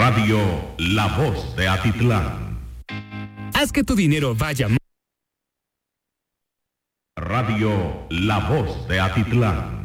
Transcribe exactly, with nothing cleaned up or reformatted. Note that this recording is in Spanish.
Radio La Voz de Atitlán. Haz que tu dinero vaya más. Radio La Voz de Atitlán.